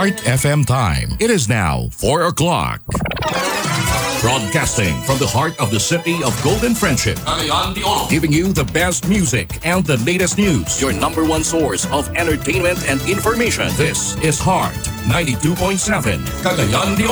Heart FM time. It is now 4 o'clock. Broadcasting from the heart of the city of Golden Friendship. Giving you the best music and the latest news. Your number one source of entertainment and information. This is Heart 92.7 Cagayan de